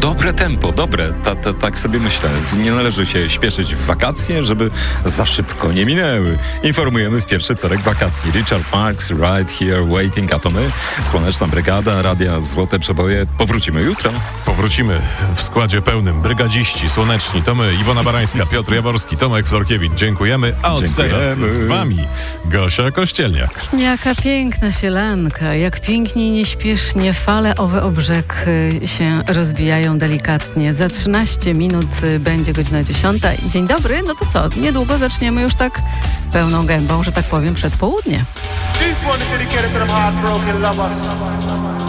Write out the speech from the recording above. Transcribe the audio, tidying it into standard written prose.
Dobre tempo, dobre. Tak sobie myślę. Nie należy się śpieszyć w wakacje, żeby za szybko nie minęły. Informujemy w pierwszy wtorek wakacji. Richard Marx, Right Here Waiting, a to my, Słoneczna Brygada, Radia Złote Przeboje. Powrócimy jutro. Powrócimy w składzie pełnym. Brygadziści, słoneczni, to my, Iwona Barańska, Piotr Jaworski, Tomek Florkiewicz. Dziękujemy. A od teraz z wami Gosia Kościelniak. Jaka piękna sielanka, jak pięknie i nieśpiesznie fale owe o brzeg się rozbijają delikatnie. Za 13 minut będzie godzina 10. Dzień dobry, no to co? Niedługo zaczniemy już tak pełną gębą, że tak powiem, przed południem.